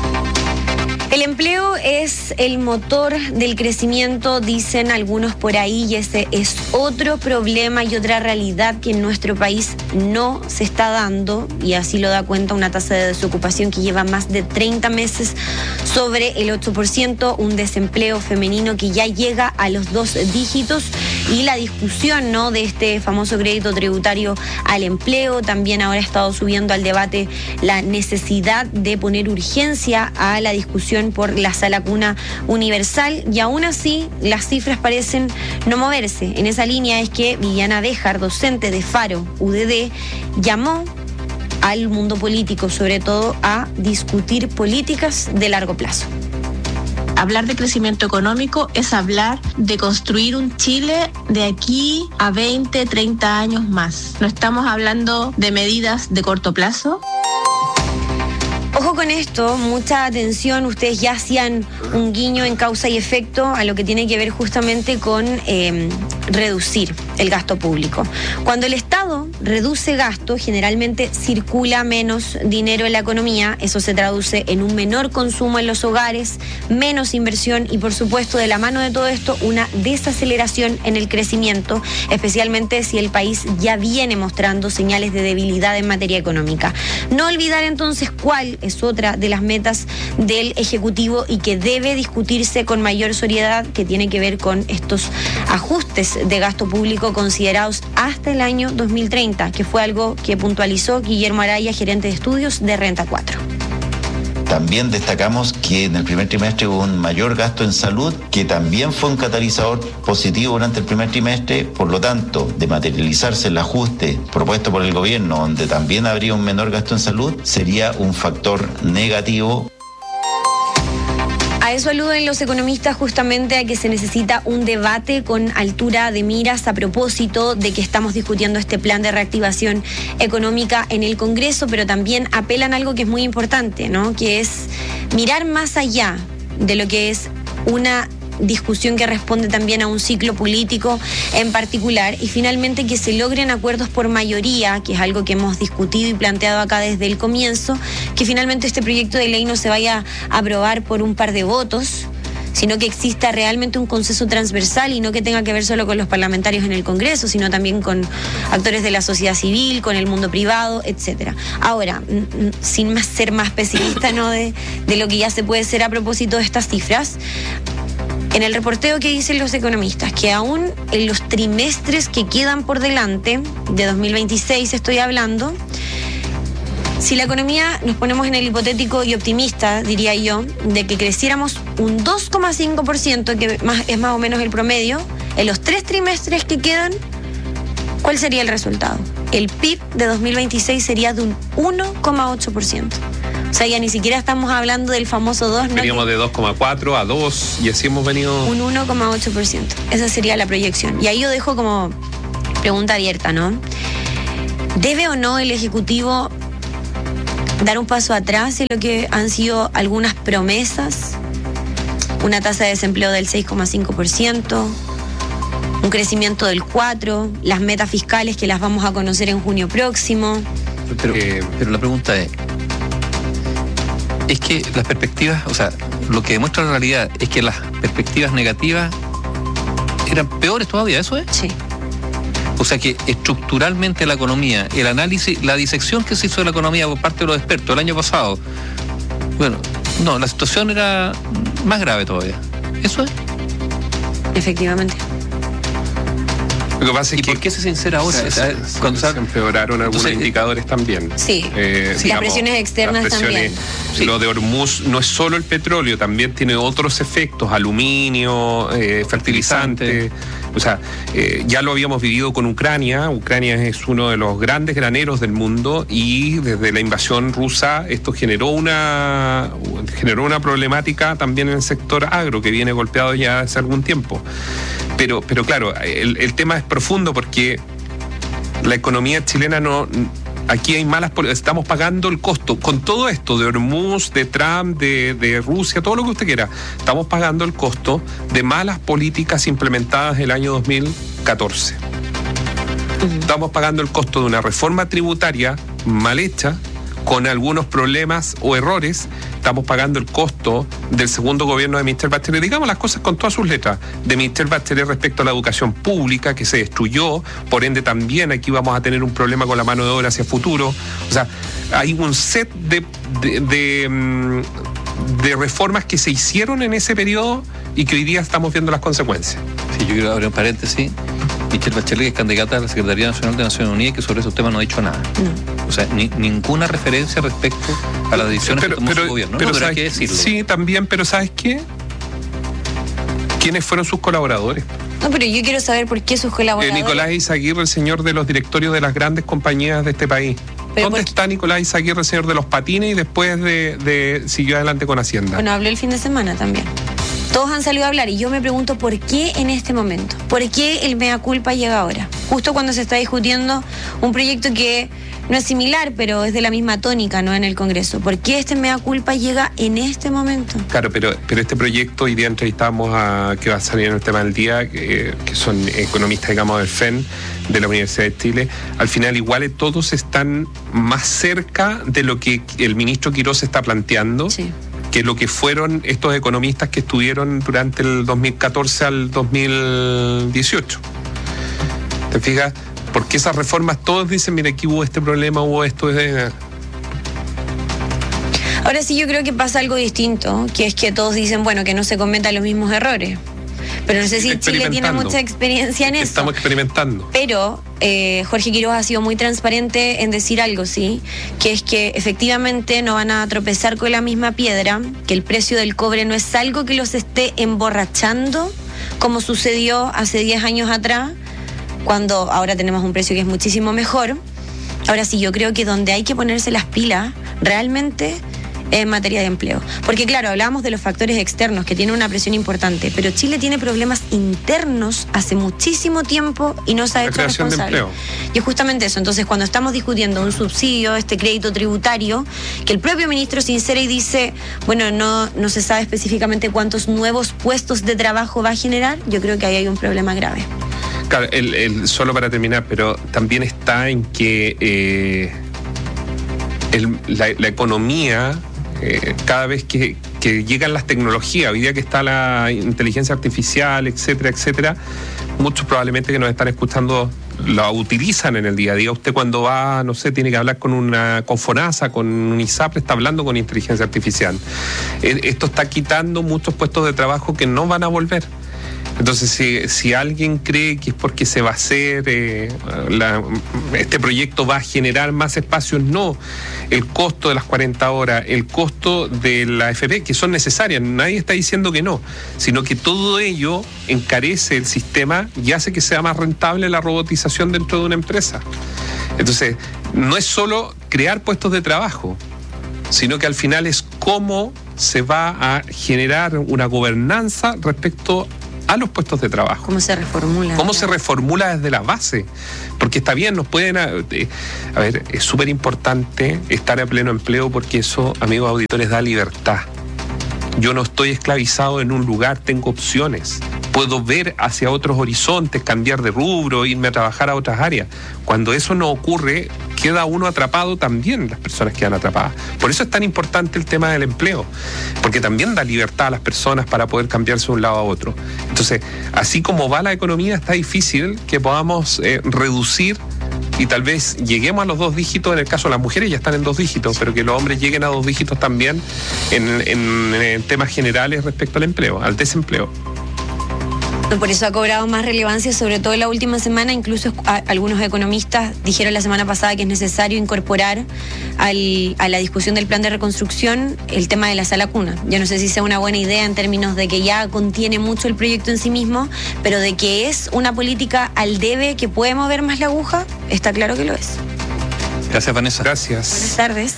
El empleo es el motor del crecimiento, dicen algunos por ahí, y ese es otro problema y otra realidad que en nuestro país no se está dando, y así lo da cuenta una tasa de desocupación que lleva más de 30 meses sobre el 8%, un desempleo femenino que ya llega a los 2 dígitos, y la discusión, ¿no?, de este famoso crédito tributario al empleo. También ahora ha estado subiendo al debate la necesidad de poner urgencia a la discusión por la sala cuna universal, y aún así las cifras parecen no moverse. En esa línea es que Viviana Béjar, docente de Faro UDD, llamó al mundo político, sobre todo, a discutir políticas de largo plazo. Hablar de crecimiento económico es hablar de construir un Chile de aquí a 20, 30 años más. No estamos hablando de medidas de corto plazo. Ojo con esto, mucha atención, ustedes ya hacían un guiño en causa y efecto a lo que tiene que ver justamente con reducir el gasto público. Cuando el Estado reduce gasto, generalmente circula menos dinero en la economía, eso se traduce en un menor consumo en los hogares, menos inversión y, por supuesto, de la mano de todo esto, una desaceleración en el crecimiento, especialmente si el país ya viene mostrando señales de debilidad en materia económica. No olvidar entonces cuál es otra de las metas del Ejecutivo y que debe discutirse con mayor seriedad, que tiene que ver con estos ajustes de gasto público considerados hasta el año 2030, que fue algo que puntualizó Guillermo Araya, gerente de estudios de Renta 4. También destacamos que en el primer trimestre hubo un mayor gasto en salud, que también fue un catalizador positivo durante el primer trimestre. Por lo tanto, de materializarse el ajuste propuesto por el gobierno, donde también habría un menor gasto en salud, sería un factor negativo. A eso aluden los economistas, justamente a que se necesita un debate con altura de miras a propósito de que estamos discutiendo este plan de reactivación económica en el Congreso, pero también apelan a algo que es muy importante, ¿no?, que es mirar más allá de lo que es una discusión que responde también a un ciclo político en particular, y finalmente que se logren acuerdos por mayoría, que es algo que hemos discutido y planteado acá desde el comienzo, que finalmente este proyecto de ley no se vaya a aprobar por un par de votos, sino que exista realmente un consenso transversal y no que tenga que ver solo con los parlamentarios en el Congreso, sino también con actores de la sociedad civil, con el mundo privado, etcétera. Ahora, sin ser más pesimista, ¿no?, de lo que ya se puede ser a propósito de estas cifras, en el reporteo que dicen los economistas, que aún en los trimestres que quedan por delante, de 2026 estoy hablando, si la economía nos ponemos en el hipotético y optimista, diría yo, de que creciéramos un 2,5%, que es más o menos el promedio, en los 3 trimestres que quedan, ¿cuál sería el resultado? El PIB de 2026 sería de un 1,8%. O sea, ya ni siquiera estamos hablando del famoso 2, ¿no? Veníamos de 2,4 a 2 y así hemos venido... Un 1,8%. Esa sería la proyección. Y ahí yo dejo como pregunta abierta, ¿no? ¿Debe o no el Ejecutivo dar un paso atrás en lo que han sido algunas promesas? Una tasa de desempleo del 6,5%, un crecimiento del 4%, las metas fiscales que las vamos a conocer en junio próximo. Pero la pregunta es que las perspectivas, o sea, lo que demuestra la realidad es que las perspectivas negativas eran peores todavía, ¿eso es? Sí. O sea que estructuralmente la economía, el análisis, la disección que se hizo de la economía por parte de los expertos el año pasado, bueno, no, la situación era más grave todavía. ¿Eso es? Efectivamente. Lo que pasa es ¿Y por qué se sincera ahora? Se empeoraron algunos indicadores también. Sí, las presiones externas también. Sí. Lo de Hormuz no es solo el petróleo, también tiene otros efectos, aluminio, fertilizante. O sea, ya lo habíamos vivido con Ucrania. Ucrania es uno de los grandes graneros del mundo y desde la invasión rusa esto generó una problemática también en el sector agro que viene golpeado ya hace algún tiempo. Pero claro, el tema es profundo porque la economía chilena aquí hay malas políticas, estamos pagando el costo. Con todo esto de Hormuz, de Trump, de Rusia, todo lo que usted quiera, estamos pagando el costo de malas políticas implementadas el año 2014. Estamos pagando el costo de una reforma tributaria mal hecha, con algunos problemas o errores. Estamos pagando el costo del segundo gobierno de Michelle Bachelet, digamos las cosas con todas sus letras, de Michelle Bachelet respecto a la educación pública que se destruyó, por ende también aquí vamos a tener un problema con la mano de obra hacia futuro. O sea, hay un set de reformas que se hicieron en ese periodo y que hoy día estamos viendo las consecuencias. Sí, yo quiero abrir un paréntesis. Michelle Bachelet es candidata a la Secretaría Nacional de Naciones Unidas, que sobre esos temas no ha dicho nada. No. O sea, ninguna referencia respecto a las decisiones que tomó su gobierno. Pero hay que decirlo. Sí, también, pero ¿sabes qué? ¿Quiénes fueron sus colaboradores? No, pero yo quiero saber por qué sus colaboradores. Nicolás Izaguirre, el señor de los directorios de las grandes compañías de este país. ¿Dónde está Nicolás Izaguirre, el señor de los patines, y después siguió adelante con Hacienda? Bueno, hablé el fin de semana también. Todos han salido a hablar y yo me pregunto por qué en este momento, por qué el mea culpa llega ahora, justo cuando se está discutiendo un proyecto que no es similar, pero es de la misma tónica, ¿no?, en el Congreso. ¿Por qué este mea culpa llega en este momento? Claro, pero este proyecto, hoy día entrevistamos que va a salir en el tema del día, que son economistas, digamos, del FEN, de la Universidad de Chile. Al final, igual todos están más cerca de lo que el ministro Quirós está planteando. Sí. Que lo que fueron estos economistas que estuvieron durante el 2014 al 2018. ¿Te fijas? Porque esas reformas todos dicen, mira, aquí hubo este problema, hubo esto. Ahora sí, yo creo que pasa algo distinto, que es que todos dicen, bueno, que no se cometan los mismos errores. Pero no sé si Chile tiene mucha experiencia en eso. Estamos experimentando. Pero Jorge Quirós ha sido muy transparente en decir algo, ¿sí? Que es que efectivamente no van a tropezar con la misma piedra, que el precio del cobre no es algo que los esté emborrachando, como sucedió hace 10 años atrás, cuando ahora tenemos un precio que es muchísimo mejor. Ahora sí, yo creo que donde hay que ponerse las pilas realmente en materia de empleo. Porque claro, hablábamos de los factores externos que tienen una presión importante, pero Chile tiene problemas internos hace muchísimo tiempo y no se ha hecho responsable. Y es justamente eso. Entonces, cuando estamos discutiendo un subsidio, este crédito tributario, que el propio ministro sincera y dice, bueno, no se sabe específicamente cuántos nuevos puestos de trabajo va a generar, yo creo que ahí hay un problema grave. Claro, solo para terminar, pero también está en que la economía, cada vez que llegan las tecnologías, hoy día que está la inteligencia artificial, etcétera, etcétera, muchos probablemente que nos están escuchando la utilizan en el día a día. Usted cuando va, no sé, tiene que hablar con FONASA, con un ISAPRE, está hablando con inteligencia artificial. Esto está quitando muchos puestos de trabajo que no van a volver. Entonces, si alguien cree que es porque se va a hacer, este proyecto va a generar más espacios, no. El costo de las 40 horas, el costo de la AFP, que son necesarias, nadie está diciendo que no, sino que todo ello encarece el sistema y hace que sea más rentable la robotización dentro de una empresa. Entonces, no es solo crear puestos de trabajo, sino que al final es cómo se va a generar una gobernanza respecto a los puestos de trabajo. ¿Cómo se reformula? ¿Cómo se reformula desde la base? Porque está bien, nos pueden... a ver, es súper importante estar a pleno empleo porque eso, amigos auditores, da libertad. Yo no estoy esclavizado en un lugar, tengo opciones. Puedo ver hacia otros horizontes, cambiar de rubro, irme a trabajar a otras áreas. Cuando eso no ocurre, queda uno atrapado también, las personas quedan atrapadas. Por eso es tan importante el tema del empleo, porque también da libertad a las personas para poder cambiarse de un lado a otro. Entonces, así como va la economía, está difícil que podamos reducir y tal vez lleguemos a los 2 dígitos. En el caso de las mujeres ya están en 2 dígitos, pero que los hombres lleguen a 2 dígitos también en temas generales respecto al empleo, al desempleo. Por eso ha cobrado más relevancia, sobre todo en la última semana. Incluso algunos economistas dijeron la semana pasada que es necesario incorporar a la discusión del plan de reconstrucción el tema de la sala cuna. Yo no sé si sea una buena idea en términos de que ya contiene mucho el proyecto en sí mismo, pero de que es una política al debe que puede mover más la aguja, está claro que lo es. Gracias, Vanessa. Gracias. Buenas tardes.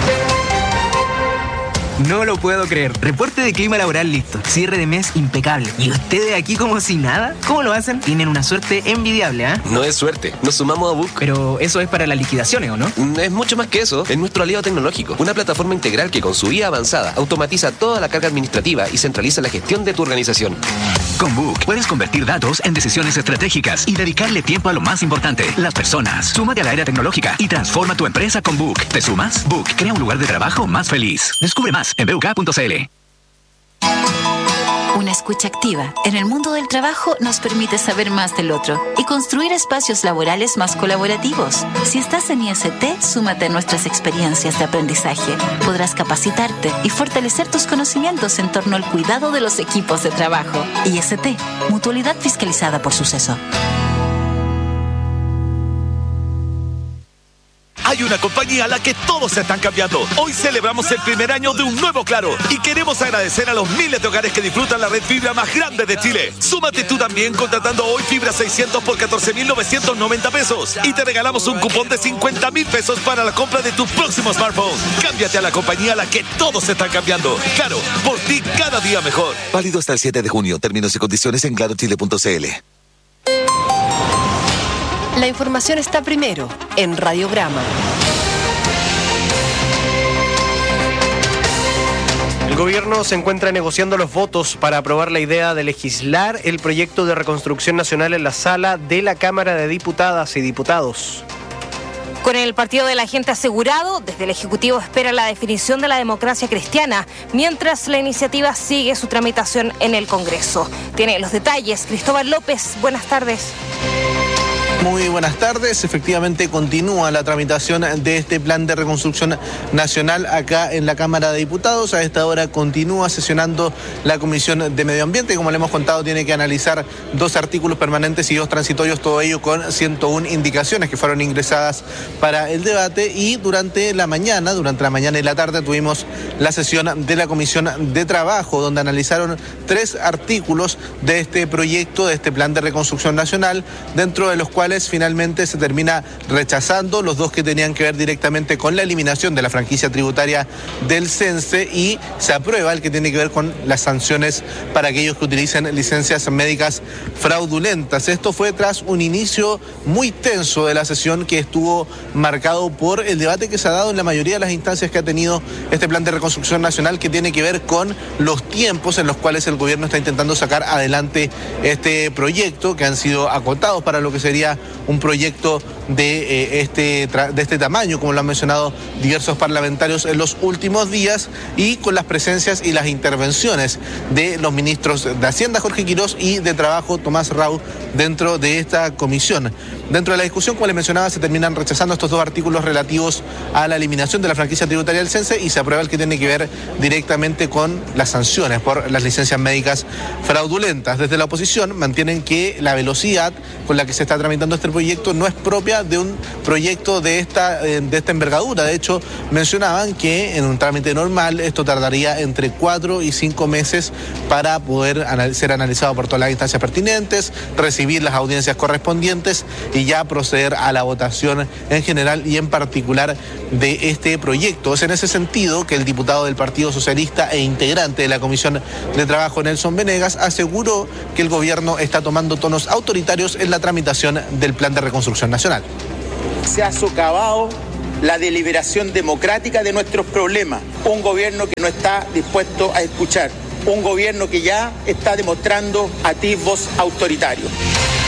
No lo puedo creer. Reporte de clima laboral listo. Cierre de mes impecable. ¿Y ustedes aquí como si nada? ¿Cómo lo hacen? Tienen una suerte envidiable, ¿ah? No es suerte. Nos sumamos a Book. Pero eso es para las liquidaciones, ¿o no? Es mucho más que eso. Es nuestro aliado tecnológico. Una plataforma integral que con su IA avanzada automatiza toda la carga administrativa y centraliza la gestión de tu organización. Con Book puedes convertir datos en decisiones estratégicas y dedicarle tiempo a lo más importante, las personas. Súmate a la era tecnológica y transforma tu empresa con Book. ¿Te sumas? Book crea un lugar de trabajo más feliz. Descubre más en buk.cl. Una escucha activa en el mundo del trabajo nos permite saber más del otro y construir espacios laborales más colaborativos. Si estás en IST, súmate a nuestras experiencias de aprendizaje. Podrás capacitarte y fortalecer tus conocimientos en torno al cuidado de los equipos de trabajo. IST, mutualidad fiscalizada por Suceso. Hay una compañía a la que todos se están cambiando. Hoy celebramos el primer año de un nuevo Claro y queremos agradecer a los miles de hogares que disfrutan la red fibra más grande de Chile. Súmate tú también contratando hoy fibra 600 por 14.990 pesos y te regalamos un cupón de 50.000 pesos para la compra de tu próximo smartphone. Cámbiate a la compañía a la que todos se están cambiando. Claro, por ti cada día mejor. Válido hasta el 7 de junio. Términos y condiciones en clarochile.cl. La información está primero en Radiograma. El gobierno se encuentra negociando los votos para aprobar la idea de legislar el proyecto de reconstrucción nacional en la sala de la Cámara de Diputadas y Diputados. Con el partido de la gente asegurado, desde el Ejecutivo espera la definición de la democracia cristiana, mientras la iniciativa sigue su tramitación en el Congreso. Tiene los detalles Cristóbal López. Buenas tardes. Muy buenas tardes. Efectivamente continúa la tramitación de este plan de reconstrucción nacional acá en la Cámara de Diputados. A esta hora continúa sesionando la Comisión de Medio Ambiente. Como le hemos contado, tiene que analizar 2 artículos permanentes y 2 transitorios, todo ello con 101 indicaciones que fueron ingresadas para el debate. Y durante la mañana y la tarde tuvimos la sesión de la Comisión de Trabajo, donde analizaron 3 artículos de este proyecto, de este plan de reconstrucción nacional, dentro de los cuales cuales finalmente se termina rechazando, los dos que tenían que ver directamente con la eliminación de la franquicia tributaria del CENSE, y se aprueba el que tiene que ver con las sanciones para aquellos que utilicen licencias médicas fraudulentas. Esto fue tras un inicio muy tenso de la sesión que estuvo marcado por el debate que se ha dado en la mayoría de las instancias que ha tenido este plan de reconstrucción nacional, que tiene que ver con los tiempos en los cuales el gobierno está intentando sacar adelante este proyecto, que han sido acotados para lo que sería un proyecto de este tamaño, como lo han mencionado diversos parlamentarios en los últimos días, y con las presencias y las intervenciones de los ministros de Hacienda, Jorge Quirós, y de Trabajo, Tomás Rau, dentro de esta comisión. Dentro de la discusión, como les mencionaba, se terminan rechazando estos dos artículos relativos a la eliminación de la franquicia tributaria del CENSE, y se aprueba el que tiene que ver directamente con las sanciones por las licencias médicas fraudulentas. Desde la oposición mantienen que la velocidad con la que se está tramitando este proyecto no es propia de un proyecto de esta envergadura. De hecho, mencionaban que en un trámite normal esto tardaría entre 4 y 5 meses para poder ser analizado por todas las instancias pertinentes, recibir las audiencias correspondientes y ya proceder a la votación en general y en particular de este proyecto. Es en ese sentido que el diputado del Partido Socialista e integrante de la Comisión de Trabajo, Nelson Venegas, aseguró que el gobierno está tomando tonos autoritarios en la tramitación del Plan de Reconstrucción Nacional. Se ha socavado la deliberación democrática de nuestros problemas. Un gobierno que no está dispuesto a escuchar. Un gobierno que ya está demostrando atisbos autoritarios.